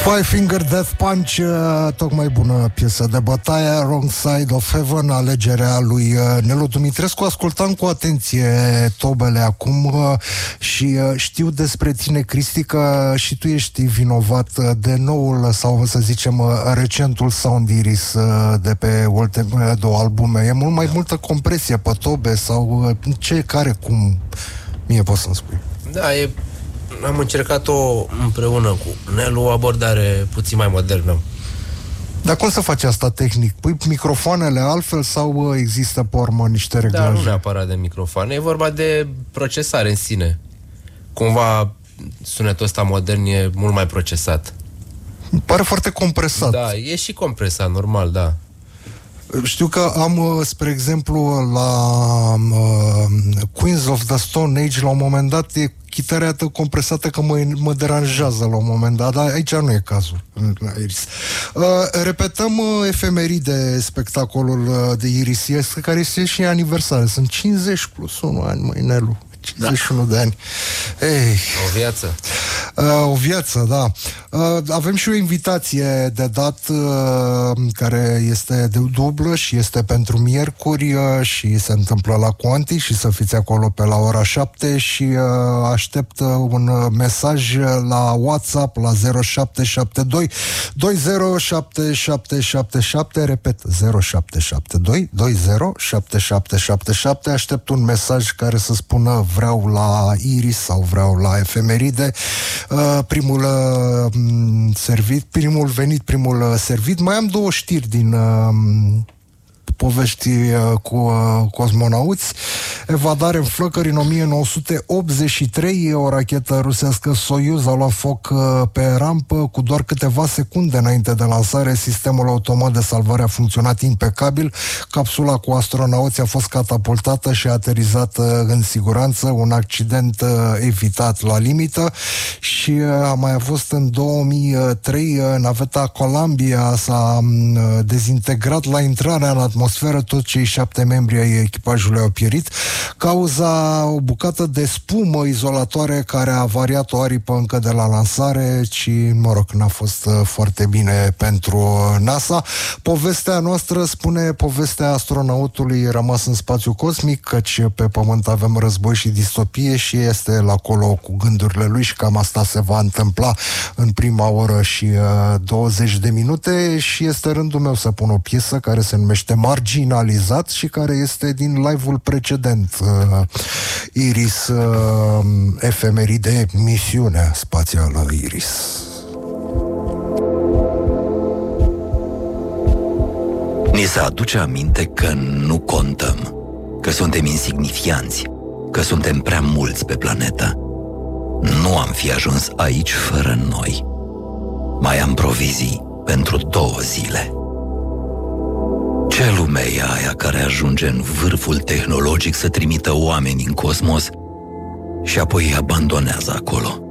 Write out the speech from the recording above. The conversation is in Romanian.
Five Finger Death Punch, tocmai bună piesă de bătaie. Wrong Side of Heaven, alegerea lui Nelu Dumitrescu. Ascultam cu atenție tobele acum și știu despre tine, Cristi, că și tu ești vinovat de noul, sau să zicem recentul Sound Iris de pe ultimele două albume. E mult mai multă compresie pe tobe sau ce, care, cum? Mie poți să-mi spui. Da, am încercat-o împreună cu Nelu, o abordare puțin mai modernă. Dar cum să faci asta tehnic? Pui microfoanele altfel sau există pe urmă niște reglaje? Da, nu neapărat de microfoane, e vorba de procesare în sine. Cumva sunetul ăsta modern e mult mai procesat. Îmi pare foarte compresat. Da, e și compresat, normal, da. Știu că am, spre exemplu, la Queens of the Stone Age, la un moment dat, e chitara atât compresată că mă deranjează la un moment dat, dar aici nu e cazul. Repetăm efemeride, spectacolul de Iris, care este și aniversare. Sunt 50 plus 1 ani, măi, Nelu. 51 de ani. Ei. O viață. O viață, da. Avem și o invitație de dat care este de dublă și este pentru miercuri și se întâmplă la Cuanti și să fiți acolo pe la ora 7 și aștept un mesaj la WhatsApp la 0772 207777, repet, 0772 207777. Aștept un mesaj care să spună vreau la Iris sau vreau la efemeride. Primul servit, primul venit, primul servit. Mai am două știri din povești cu cosmonauți. Evadare în flăcări în 1983, o rachetă rusească Soyuz a luat foc pe rampă. Cu doar câteva secunde înainte de lansare, sistemul automat de salvare a funcționat impecabil. Capsula cu astronauți a fost catapultată și a aterizat în siguranță, un accident evitat la limită. Și a mai fost în 2003, naveta Columbia s-a dezintegrat la intrarea în atmosferă, toți cei 7 membri ai echipajului au pierit. Cauza o bucată de spumă izolatoare care a variat o aripă încă de la lansare, ci, mă rog, n-a fost foarte bine pentru NASA. Povestea noastră spune povestea astronautului rămas în spațiu cosmic, căci pe Pământ avem război și distopie și este la acolo cu gândurile lui și cam asta se va întâmpla în prima oră și 20 de minute și este rândul meu să pun o piesă care se numește Marginalizat și care este din live-ul precedent, Iris, efemeride, misiunea spațială Iris. Ni se aduce aminte că nu contăm, că suntem insignifianți, că suntem prea mulți pe planetă. Nu am fi ajuns aici fără noi. Mai am provizii pentru 2 zile. Ce lume e aia care ajunge în vârful tehnologic să trimită oameni în cosmos și apoi îi abandonează acolo?